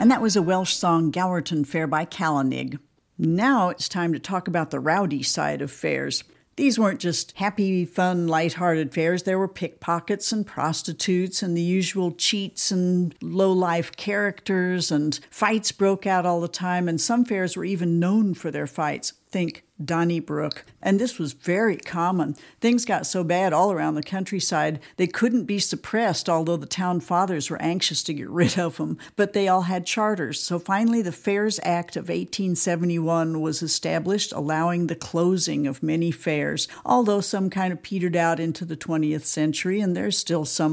And that was a Welsh song, Gowerton Fair by Callanig. Now it's time to talk about the rowdy side of fairs. These weren't just happy, fun, light-hearted fairs. There were pickpockets and prostitutes and the usual cheats and low-life characters, and fights broke out all the time, and some fairs were even known for their fights. Think Donnybrook. And this was very common. Things got so bad all around the countryside, they couldn't be suppressed, although the town fathers were anxious to get rid of them. But they all had charters. So finally, the Fairs Act of 1871 was established, allowing the closing of many fairs, although some kind of petered out into the 20th century, and there's still some